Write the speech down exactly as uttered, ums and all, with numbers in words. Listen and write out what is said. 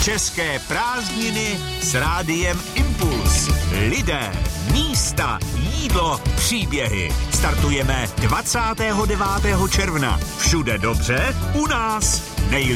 České prázdniny s Rádiem Impuls. Lidé, místa, jídlo, příběhy. Startujeme dvacátého devátého června. Všude dobře, u nás nejlíp.